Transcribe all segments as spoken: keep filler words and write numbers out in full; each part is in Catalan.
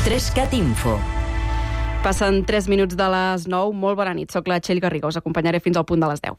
Trescat Info. Passen tres minuts de les nou. Molt bona nit, soc la Txell Garriga. Us acompanyaré fins al punt de les deu.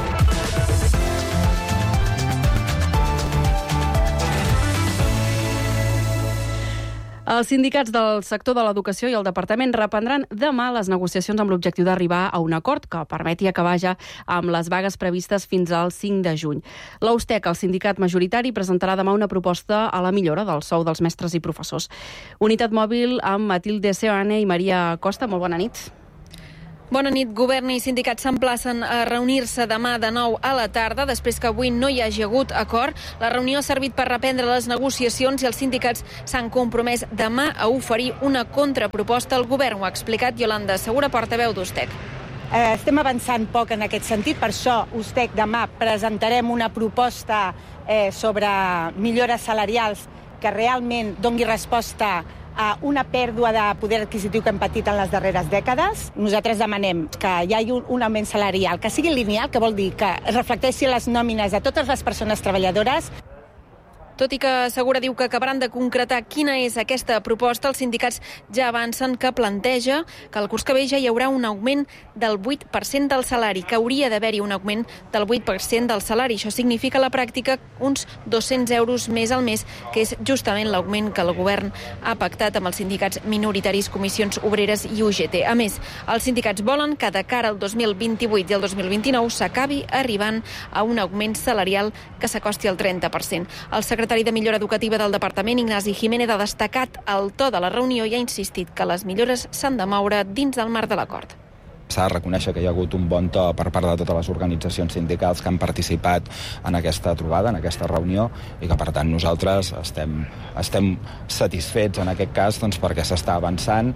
Els sindicats del sector de l'educació i el departament reprendran demà les negociacions amb l'objectiu d'arribar a un acord que permeti acabar ja amb les vagues previstes fins al cinc de juny. L'U S T E C, el sindicat majoritari, presentarà demà una proposta a la millora del sou dels mestres i professors. Unitat mòbil amb Matilde Seoane i Maria Costa. Molt bona nit. Bona nit. Govern i sindicats s'emplacen a reunir-se demà de nou a la tarda, després que avui no hi hagi hagut acord. La reunió ha servit per reprendre les negociacions i els sindicats s'han compromès demà a oferir una contraproposta al govern. Ho ha explicat Yolanda Segura, portaveu d'U S T E C. Eh, estem avançant poc en aquest sentit, per això U S T E C demà presentarem una proposta eh, sobre millores salarials que realment doni resposta a una pèrdua de poder adquisitiu que hem patit en les darreres dècades. Nosaltres demanem que hi hagi un augment salarial, que sigui lineal, que vol dir que reflecteixi les nòmines de totes les persones treballadores. Tot i que Segura diu que acabaran de concretar quina és aquesta proposta, els sindicats ja avancen que planteja que el curs que ve ja hi haurà un augment del vuit per cent del salari, que hauria d'haver-hi un augment del vuit per cent del salari. Això significa a la pràctica uns dos-cents euros més al mes, que és justament l'augment que el govern ha pactat amb els sindicats minoritaris, Comissions Obreres i U G T. A més, els sindicats volen que de cara al dos mil vint-i-vuit i al dos mil vint-i-nou s'acabi arribant a un augment salarial que s'acosti al trenta per cent. El secretari El secretari de Millora Educativa del Departament, Ignasi Jiménez, ha destacat el to de la reunió i ha insistit que les millores s'han de moure dins del marc de l'acord. S'ha de reconèixer que hi ha hagut un bon to per part de totes les organitzacions sindicals que han participat en aquesta trobada, en aquesta reunió, i que, per tant, nosaltres estem, estem satisfets en aquest cas doncs, perquè s'està avançant.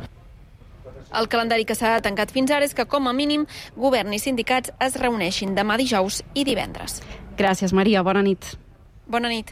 El calendari que s'ha tancat fins ara és que, com a mínim, govern i sindicats es reuneixin demà dijous i divendres. Gràcies, Maria. Bona nit. Bona nit.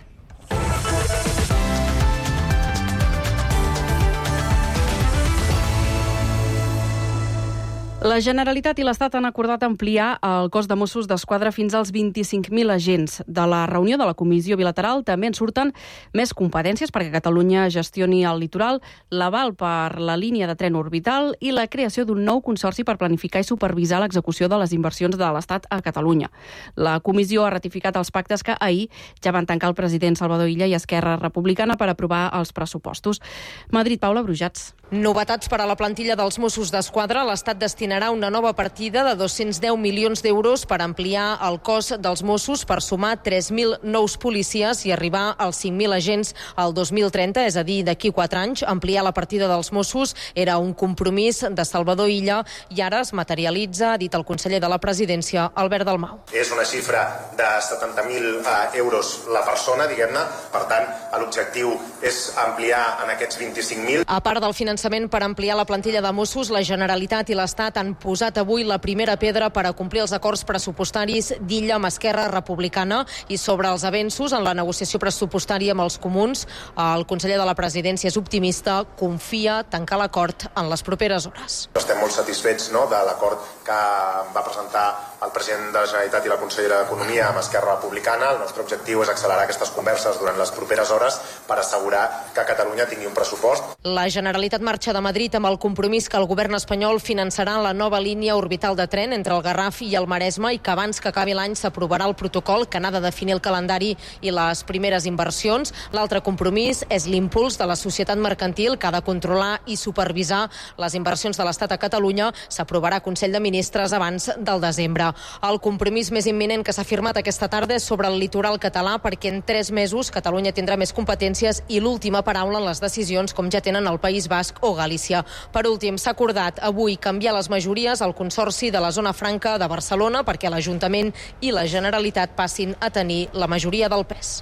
La Generalitat i l'Estat han acordat ampliar el cos de Mossos d'Esquadra fins als vint-i-cinc mil agents. De la reunió de la comissió bilateral també en surten més competències perquè Catalunya gestioni el litoral, l'aval per la línia de tren orbital i la creació d'un nou consorci per planificar i supervisar l'execució de les inversions de l'Estat a Catalunya. La comissió ha ratificat els pactes que ahir ja van tancar el president Salvador Illa i Esquerra Republicana per aprovar els pressupostos. Madrid, Paula Brujats. Novetats per a la plantilla dels Mossos d'Esquadra. L'Estat destinarà una nova partida de dos-cents deu milions d'euros per ampliar el cos dels Mossos per sumar tres mil nous policies i arribar als cinc mil agents al dos mil trenta, és a dir, d'aquí quatre anys. Ampliar la partida dels Mossos era un compromís de Salvador Illa i ara es materialitza, ha dit el conseller de la Presidència, Albert Dalmau. És una xifra de setanta mil eh, euros la persona, diguem-ne. Per tant, l'objectiu és ampliar en aquests vint-i-cinc mil. A part del finançament per ampliar la plantilla de Mossos, la Generalitat i l'Estat han posat avui la primera pedra per a complir els acords pressupostaris d'Illa amb Esquerra Republicana. I sobre els avenços en la negociació pressupostària amb els comuns, el conseller de la Presidència és optimista, confia tancar l'acord en les properes hores. Estem molt satisfets, no?, de l'acord que va presentar el president de la Generalitat i la consellera d'Economia amb Esquerra Republicana. El nostre objectiu és accelerar aquestes converses durant les properes hores per assegurar que Catalunya tingui un pressupost. La Generalitat marxa de Madrid amb el compromís que el govern espanyol finançarà la nova línia orbital de tren entre el Garraf i el Maresme i que abans que acabi l'any s'aprovarà el protocol que n'ha de definir el calendari i les primeres inversions. L'altre compromís és l'impuls de la societat mercantil que ha de controlar i supervisar les inversions de l'Estat a Catalunya. S'aprovarà a Consell de Ministres abans del desembre. El compromís més imminent que s'ha firmat aquesta tarda és sobre el litoral català perquè en tres mesos Catalunya tindrà més competències i l'última paraula en les decisions com ja tenen el País Basc o Galícia. Per últim, s'ha acordat avui canviar les majories al Consorci de la Zona Franca de Barcelona perquè l'Ajuntament i la Generalitat passin a tenir la majoria del pes.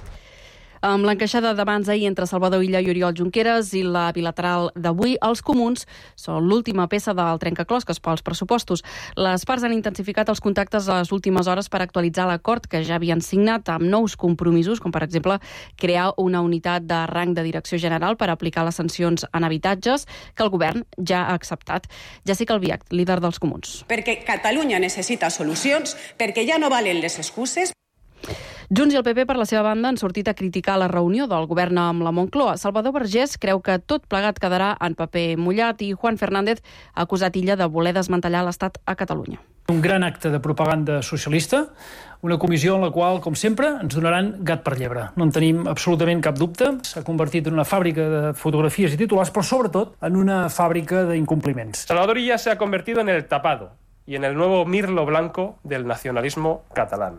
Amb l'encaixada d'abans ahir entre Salvador Illa i Oriol Junqueras i la bilateral d'avui, els comuns són l'última peça del trencaclosques pels pressupostos. Les parts han intensificat els contactes a les últimes hores per actualitzar l'acord que ja havien signat amb nous compromisos, com per exemple crear una unitat de rang de direcció general per aplicar les sancions en habitatges que el govern ja ha acceptat. Jessica Albiach, líder dels comuns. Perquè Catalunya necessita solucions, perquè ja no valen les excuses. Junts i el P P, per la seva banda, han sortit a criticar la reunió del govern amb la Moncloa. Salvador Vergés creu que tot plegat quedarà en paper mullat i Juan Fernández ha acusat Illa de voler desmantellar l'Estat a Catalunya. Un gran acte de propaganda socialista, una comissió en la qual, com sempre, ens donaran gat per llebre. No en tenim absolutament cap dubte. S'ha convertit en una fàbrica de fotografies i titulars, però sobretot en una fàbrica d'incompliments. Salvador Illa se ha convertido en el tapado y en el nuevo mirlo blanco del nacionalismo catalán.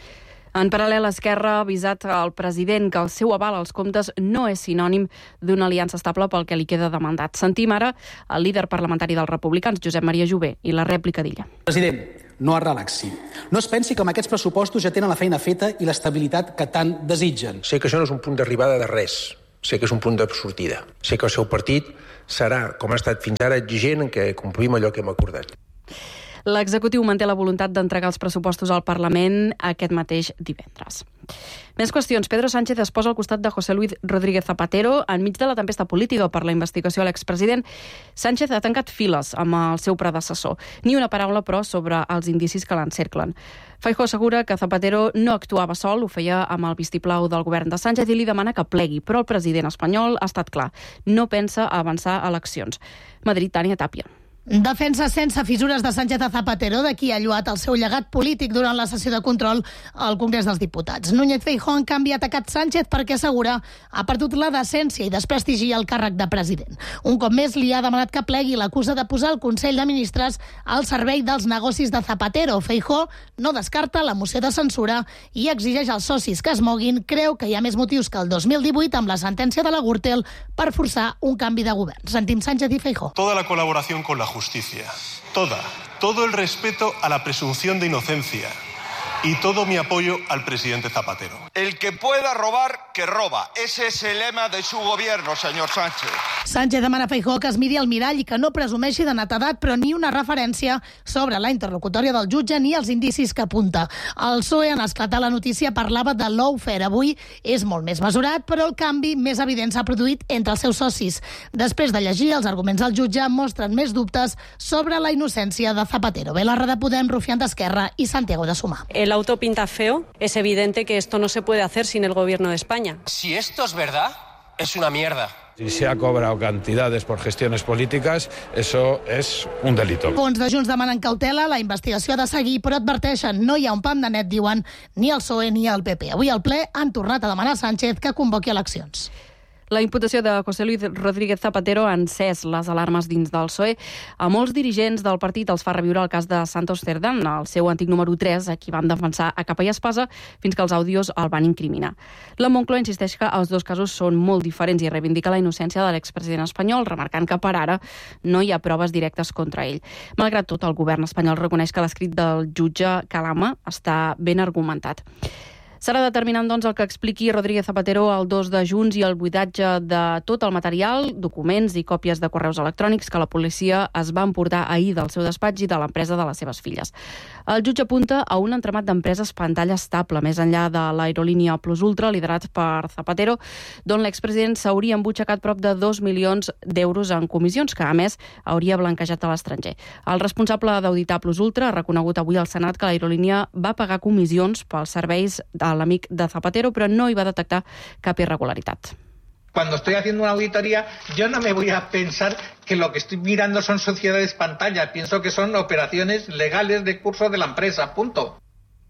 En paral·lel, Esquerra ha avisat al president que el seu aval als comptes no és sinònim d'una aliança estable pel que li queda de mandat. Sentim ara el líder parlamentari dels republicans, Josep Maria Jové, i la rèplica d'Illa. President, no es relaxi. No es pensi que amb aquests pressupostos ja tenen la feina feta i l'estabilitat que tant desitgen. Sé que això no és un punt d'arribada de res. Sé que és un punt de sortida. Sé que el seu partit serà, com ha estat fins ara, exigent en què complim allò que hem acordat. L'executiu manté la voluntat d'entregar els pressupostos al Parlament aquest mateix divendres. Més qüestions. Pedro Sánchez es posa al costat de José Luis Rodríguez Zapatero enmig de la tempesta política per la investigació a l'expresident. Sánchez ha tancat files amb el seu predecessor. Ni una paraula, però, sobre els indicis que l'encerclen. Feijóo assegura que Zapatero no actuava sol, ho feia amb el vistiplau del govern de Sánchez i li demana que plegui, però el president espanyol ha estat clar. No pensa avançar a eleccions. Madrid, Tània Tàpia. Defensa sense fissures de Sánchez a Zapatero, de qui ha lluat el seu llegat polític durant la sessió de control al Congrés dels Diputats. Núñez Feijóo, en canvi, ha atacat Sánchez perquè assegura ha perdut la decència i desprestigia el càrrec de president. Un cop més li ha demanat que plegui i l'acusa de posar el Consell de Ministres al servei dels negocis de Zapatero. Feijóo no descarta la moció de censura i exigeix als socis que es moguin. Creu que hi ha més motius que el dos mil divuit amb la sentència de la Gürtel per forçar un canvi de govern. Sentim Sánchez i Feijóo. Toda la colaboración con la justicia, toda, todo el respeto a la presunción de inocencia y todo mi apoyo al presidente Zapatero. El que pueda robar, que roba. Ese es el lema de su gobierno, señor Sánchez. Sánchez demana a Feijóo que es miri al mirall i que no presumeixi de netedat, però ni una referència sobre la interlocutòria del jutge ni els indicis que apunta. El P S O E, en esclatar la notícia, parlava de lawfare. Avui és molt més mesurat, però el canvi més evident s'ha produït entre els seus socis. Després de llegir els arguments del jutge, mostren més dubtes sobre la innocència de Zapatero. Belarra de Podem, Rufián d'Esquerra i Santiago de Sumar. El auto pinta feo. Es evidente que esto no se puede hacer sin el gobierno de España. Si esto es verdad, es una mierda. Si se ha cobrado cantidades por gestiones políticas, eso es un delito. Fons de Junts demanen cautela, la investigació ha de seguir, però adverteixen, no hi ha un pam de net, diuen, ni el P S O E ni el P P. Avui al ple han tornat a demanar a Sánchez que convoqui eleccions. La imputació de José Luis Rodríguez Zapatero ha encès les alarmes dins del P S O E. A molts dirigents del partit els fa reviure el cas de Santos Cerdán, el seu antic número tres, a qui van defensar a capa i espasa fins que els àudios el van incriminar. La Moncloa insisteix que els dos casos són molt diferents i reivindica la innocència de l'expresident espanyol, remarcant que per ara no hi ha proves directes contra ell. Malgrat tot, el govern espanyol reconeix que l'escrit del jutge Calama està ben argumentat. Serà determinant, doncs, el que expliqui Rodríguez Zapatero el dos de Junts i el buidatge de tot el material, documents i còpies de correus electrònics que la policia es va emportar ahir del seu despatx i de l'empresa de les seves filles. El jutge apunta a un entramat d'empreses pantalla estable, més enllà de l'aerolínia Plus Ultra, liderat per Zapatero, d'on l'expresident s'hauria embutxacat prop de dos milions d'euros en comissions, que, a més, hauria blanquejat a l'estranger. El responsable d'auditar Plus Ultra ha reconegut avui al Senat que l'aerolínia va pagar comissions pels serveis de l'amic de Zapatero, però no hi va detectar cap irregularitat. Cuando estoy haciendo una auditoría, yo no me voy a pensar que lo que estoy mirando son sociedades pantalla. Pienso que son operaciones legales de curso de la empresa, punto.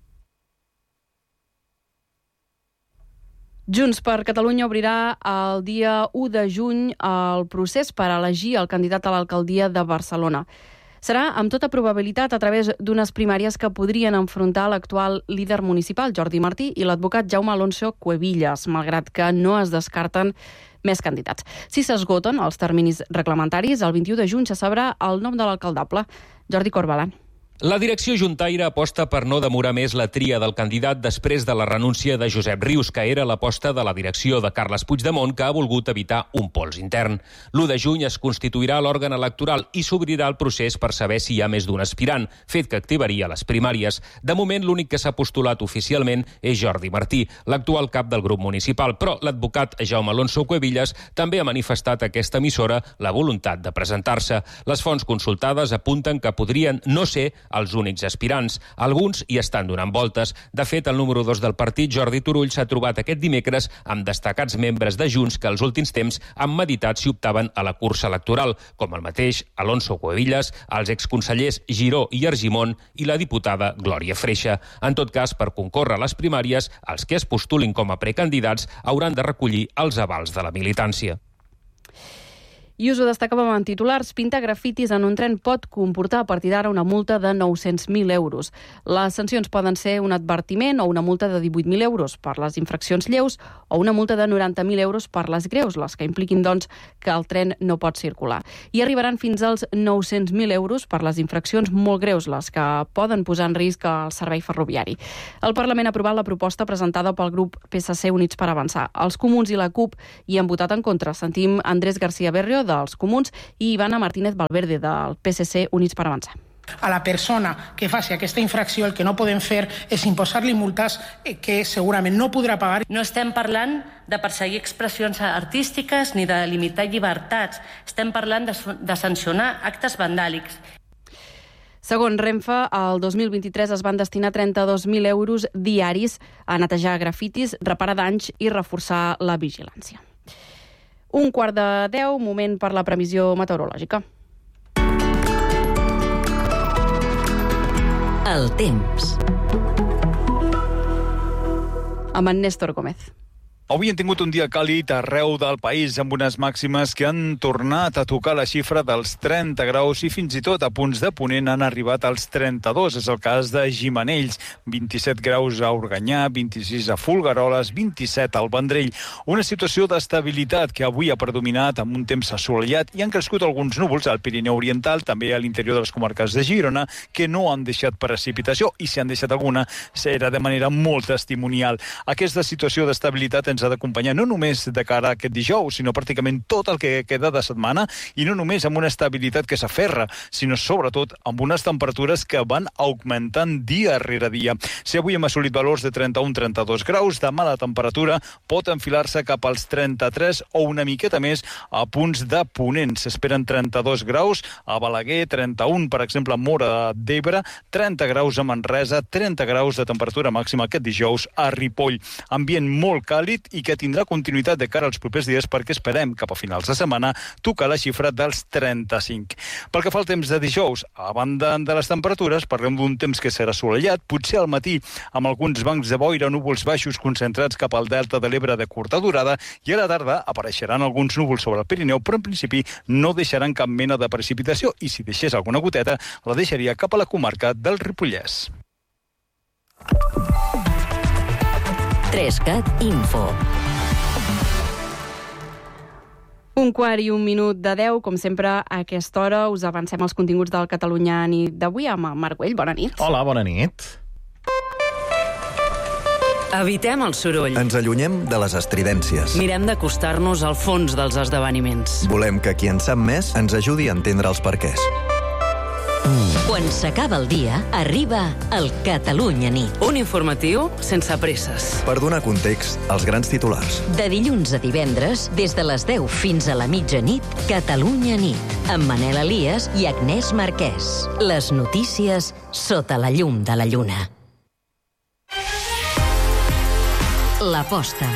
Junts per Catalunya obrirà el dia u de juny el procés per elegir el candidat a l'alcaldia de Barcelona. Serà, amb tota probabilitat, a través d'unes primàries que podrien enfrontar l'actual líder municipal, Jordi Martí, i l'advocat Jaume Alonso Cuevillas, malgrat que no es descarten més candidats. Si s'esgoten els terminis reglamentaris, el vint-i-u de juny se sabrà el nom de l'alcaldable, Jordi Corbalán. La direcció juntaire aposta per no demorar més la tria del candidat després de la renúncia de Josep Rius, que era l'aposta de la direcció de Carles Puigdemont, que ha volgut evitar un pols intern. l'u de juny es constituirà l'òrgan electoral i s'obrirà el procés per saber si hi ha més d'un aspirant, fet que activaria les primàries. De moment, l'únic que s'ha postulat oficialment és Jordi Martí, l'actual cap del grup municipal, però l'advocat Jaume Alonso Cuevillas també ha manifestat a aquesta emissora la voluntat de presentar-se. Les fonts consultades apunten que podrien no ser els únics aspirants. Alguns hi estan donant voltes. De fet, el número dos del partit, Jordi Turull, s'ha trobat aquest dimecres amb destacats membres de Junts que els últims temps han meditat si optaven a la cursa electoral, com el mateix Alonso Cuevillas, els exconsellers Giró i Argimon i la diputada Glòria Freixa. En tot cas, per concórrer a les primàries, els que es postulin com a precandidats hauran de recollir els avals de la militància. I us ho destacàvem en titulars. Pintar grafitis en un tren pot comportar a partir d'ara una multa de nou-cents mil euros. Les sancions poden ser un advertiment o una multa de divuit mil euros per les infraccions lleus o una multa de noranta mil euros per les greus, les que impliquin, doncs, que el tren no pot circular. I arribaran fins als nou-cents mil euros per les infraccions molt greus, les que poden posar en risc el servei ferroviari. El Parlament ha aprovat la proposta presentada pel grup P S C Units per Avançar. Els Comuns i la CUP hi han votat en contra. Sentim Andrés García Berrio, dels Comuns, i Ivana Martínez Valverde, del P S C Units per Avançar. A la persona que faci aquesta infracció el que no podem fer és imposar-li multes que segurament no podrà pagar. No estem parlant de perseguir expressions artístiques ni de limitar llibertats. Estem parlant de, de sancionar actes vandàlics. Segons Renfe, el dos mil vint-i-tres es van destinar trenta-dos mil euros diaris a netejar grafitis, reparar danys i reforçar la vigilància. Un quart de deu, moment per la previsió meteorològica. El temps. Amb en Néstor Gómez. Avui hem tingut un dia càlid arreu del país, amb unes màximes que han tornat a tocar la xifra dels trenta graus i fins i tot a punts de Ponent han arribat als trenta-dos. És el cas de Gimenells, vint-i-set graus a Organyà, vint-i-sis a Folgueroles, vint-i-set al Vendrell. Una situació d'estabilitat que avui ha predominat amb un temps assolellat i han crescut alguns núvols al Pirineu Oriental, també a l'interior de les comarques de Girona, que no han deixat precipitació, i si han deixat alguna, serà de manera molt testimonial. Aquesta situació d'estabilitat ens ha d'acompanyar no només de cara a aquest dijous, sinó pràcticament tot el que queda de setmana, i no només amb una estabilitat que s'aferra, sinó sobretot amb unes temperatures que van augmentant dia rere dia. Si avui hem assolit valors de trenta-un a trenta-dos graus, demà la temperatura pot enfilar-se cap als trenta-tres o una miqueta més a punts de Ponent. S'esperen trenta-dos graus a Balaguer, trenta-un, per exemple, a Móra d'Ebre, trenta graus a Manresa, trenta graus de temperatura màxima aquest dijous a Ripoll. Ambient molt càlid i que tindrà continuïtat de cara als propers dies, perquè esperem cap a finals de setmana tocar la xifra dels trenta-cinc. Pel que fa al temps de dijous, a banda de les temperatures, parlem d'un temps que serà assolellat, potser al matí amb alguns bancs de boira, núvols baixos concentrats cap al delta de l'Ebre de curta durada, i a la tarda apareixeran alguns núvols sobre el Pirineu, però en principi no deixaran cap mena de precipitació, i si deixés alguna goteta, la deixaria cap a la comarca del Ripollès. Trescat Info. Un quart i un minut de deu, com sempre, a aquesta hora us avancem els continguts del Catalunya nit d'avui amb Marc Güell. Bona nit. Hola, bona nit. Evitem el soroll. Ens allunyem de les estridències. Mirem d'acostar-nos al fons dels esdeveniments. Volem que qui en sap més ens ajudi a entendre els perquès. Quan s'acaba el dia, arriba el Catalunya nit. Un informatiu sense presses. Per donar context als grans titulars. De dilluns a divendres, des de les deu fins a la mitjanit, Catalunya nit, amb Manel Elias i Agnès Marquès. Les notícies sota la llum de la lluna. La posta.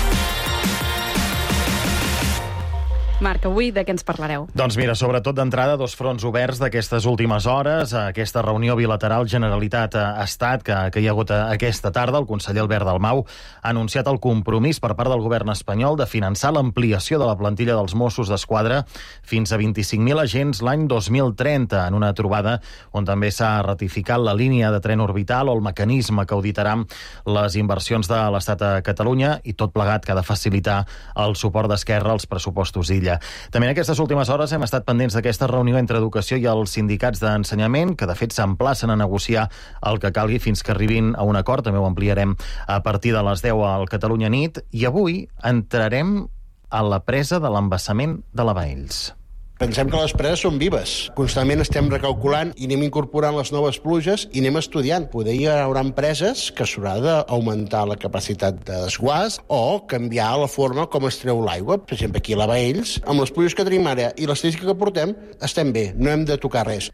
Marc, avui de què ens parlareu? Doncs mira, sobretot d'entrada, dos fronts oberts d'aquestes últimes hores, aquesta reunió bilateral Generalitat-Estat que, que hi ha hagut aquesta tarda. El conseller Albert Dalmau ha anunciat el compromís per part del govern espanyol de finançar l'ampliació de la plantilla dels Mossos d'Esquadra fins a vint-i-cinc mil agents l'any dos mil trenta, en una trobada on també s'ha ratificat la línia de tren orbital o el mecanisme que auditarà les inversions de l'Estat a Catalunya, i tot plegat que ha de facilitar el suport d'Esquerra als pressupostos d'Illa. També en aquestes últimes hores hem estat pendents d'aquesta reunió entre Educació i els sindicats d'ensenyament, que de fet s'emplacen a negociar el que calgui fins que arribin a un acord. També ho ampliarem a partir de les deu al Catalunya nit. I avui entrarem a la presa de l'embassament de la Baells. Pensem que les preses són vives. Constantment estem recalculant i anem incorporant les noves pluges i anem estudiant. Poder hi haurà empreses que s'haurà d'augmentar la capacitat de desguàs o canviar la forma com es treu l'aigua. Per exemple, aquí a la Baells, amb les pluges que tenim ara i l'estadística que portem, estem bé, no hem de tocar res.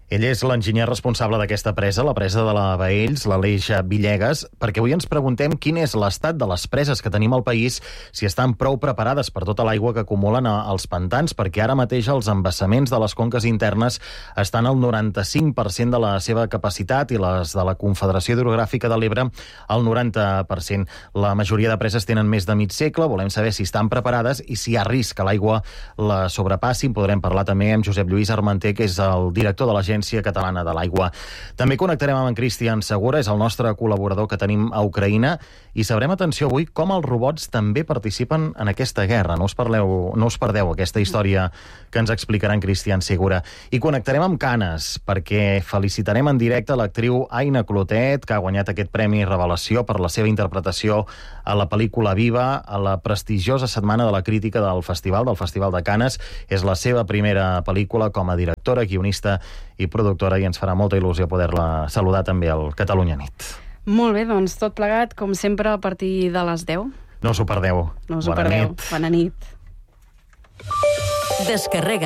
Ell és l'enginyer responsable d'aquesta presa, la presa de la Baells, l'Aleix Villegas, perquè avui ens preguntem quin és l'estat de les preses que tenim al país, si estan prou preparades per tota l'aigua que acumulen als pantans, perquè ara mateix els embassaments de les conques internes estan al noranta-cinc per cent de la seva capacitat i les de la Confederació Hidrogràfica de l'Ebre al noranta per cent. La majoria de preses tenen més de mig segle, volem saber si estan preparades i si hi ha risc que l'aigua la sobrepassi. Podrem parlar també amb Josep Lluís Armenter, que és el director de l'Agència Catalana de l'Aigua. També connectarem amb en Cristian Segura, és el nostre col·laborador que tenim a Ucraïna, i sabrem, atenció, avui com els robots també participen en aquesta guerra. No us, parleu, no us perdeu aquesta història que ens explicarà en Cristian Segura. I connectarem amb Canes, perquè felicitarem en directe l'actriu Aina Clotet, que ha guanyat aquest Premi Revelació per la seva interpretació a la pel·lícula Viva, a la prestigiosa Setmana de la Crítica del Festival, del Festival de Canes. És la seva primera pel·lícula com a directora, guionista i productora, i ens farà molta il·lusió poder-la saludar també al Catalunya Nit. Molt bé, doncs tot plegat, com sempre, a partir de les deu. No us ho perdeu. No us ho perdeu. Bona nit. Descarrega